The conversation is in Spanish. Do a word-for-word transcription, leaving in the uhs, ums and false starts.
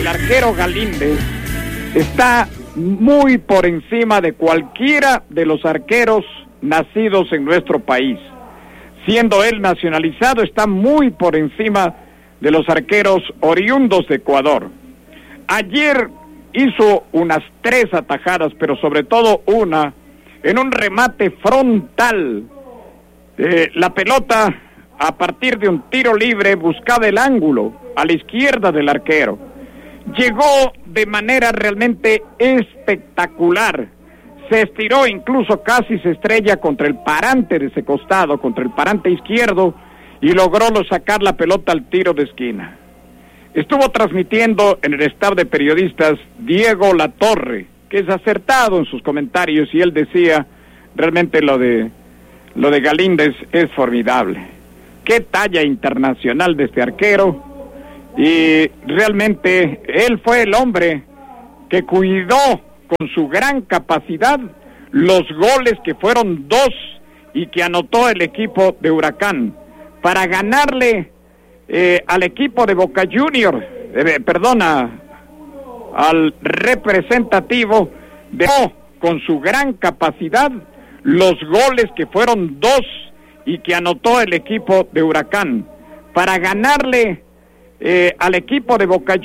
el arquero Galíndez está muy por encima de cualquiera de los arqueros nacidos en nuestro país. Siendo él nacionalizado, está muy por encima de los arqueros oriundos de Ecuador. Ayer hizo unas tres atajadas, pero sobre todo una, en un remate frontal. Eh, la pelota, a partir de un tiro libre, buscaba el ángulo a la izquierda del arquero. Llegó de manera realmente espectacular. Se estiró, incluso casi se estrella contra el parante de ese costado, contra el parante izquierdo, y logró sacar la pelota al tiro de esquina. Estuvo transmitiendo en el staff de periodistas Diego Latorre, que es acertado en sus comentarios, y él decía, realmente lo de, lo de Galíndez es formidable. Qué talla internacional de este arquero, y realmente él fue el hombre que cuidó con su gran capacidad los goles que fueron dos y que anotó el equipo de Huracán para ganarle eh, al equipo de Boca Juniors, eh, perdona, al representativo de con su gran capacidad los goles que fueron dos y que anotó el equipo de Huracán para ganarle eh, al equipo de Boca Juniors.